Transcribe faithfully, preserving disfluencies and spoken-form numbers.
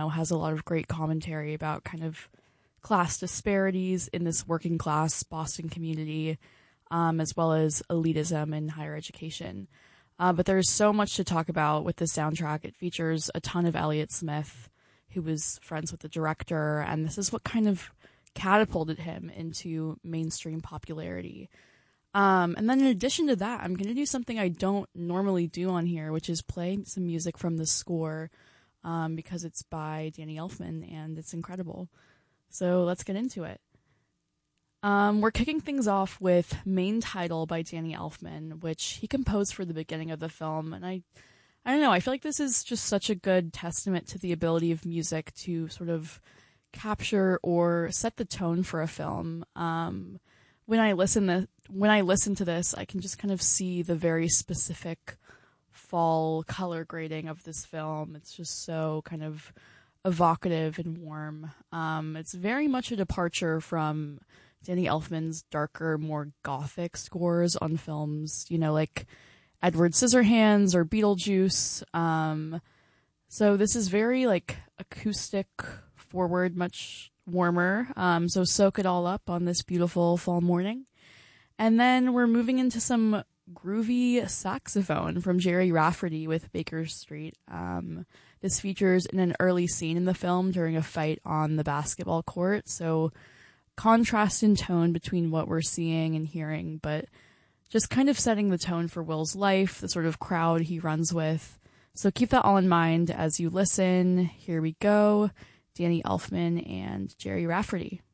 know, has a lot of great commentary about kind of class disparities in this working class Boston community, um, as well as elitism in higher education. Uh, but there's so much to talk about with the soundtrack. It features a ton of Elliott Smith, who was friends with the director, and this is what kind of catapulted him into mainstream popularity. Um, and then in addition to that, I'm going to do something I don't normally do on here, which is play some music from the score, um, because it's by Danny Elfman, and it's incredible. So let's get into it. Um, we're kicking things off with Main Title by Danny Elfman, which he composed for the beginning of the film. And I, I don't know, I feel like this is just such a good testament to the ability of music to sort of capture or set the tone for a film. Um, when I listen the, when I listen to this, I can just kind of see the very specific fall color grading of this film. It's just so kind of evocative and warm. Um, it's very much a departure from Danny Elfman's darker, more gothic scores on films, you know, like Edward Scissorhands or Beetlejuice. Um, so this is very like acoustic forward, much warmer. Um, so soak it all up on this beautiful fall morning. And then we're moving into some groovy saxophone from Jerry Rafferty with Baker Street. Um, this features in an early scene in the film during a fight on the basketball court. So contrast in tone between what we're seeing and hearing, but just kind of setting the tone for Will's life, the sort of crowd he runs with. So keep that all in mind as you listen. Here we go. Danny Elfman and Jerry Rafferty.